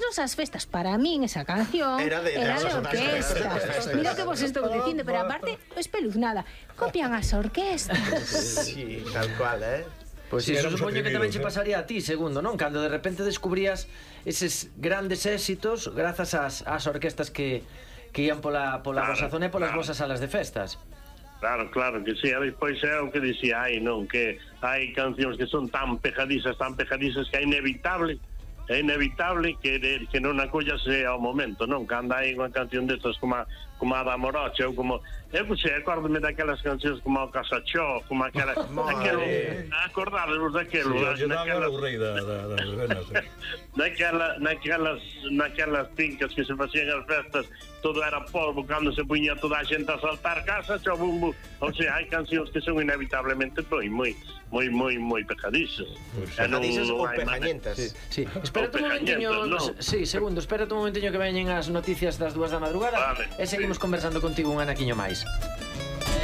nosas festas, para min esa canción era de orquesta. Mira que vos estou dicindo, pero aparte espeluznada. Copian as orquestas. Sí, tal cual, Pois iso supoño que tamén che pasaría a ti, segundo, non? Cando de repente descubrías eses grandes éxitos grazas ás orquestas que ian pola vosa zona e polas vosas salas de festas. Claro que sí, e despois é o que dicía non, que hai cancións que son tan pejadizas que é inevitable que non acollase ao momento, non? Cando hai unha canción destas como a da Morocha ou como... Eu sei, acórdome daquelas cancións como o Casachó, como aquela... Acordádevos daquelo? Sí, era o rei das venas. Naquelas fincas que se facían as festas, todo era polvo, cando se puña toda a xente a saltar Casachó, bumbo. O sea, hai cancións que son inevitablemente moi pejadizas. Pejadizas ou pejañentas. Sí. Espérate un momentiño, sí, segundo, espérate un momentiño que veñen as noticias das 2 da madrugada e seguimos conversando contigo un anaquiño máis.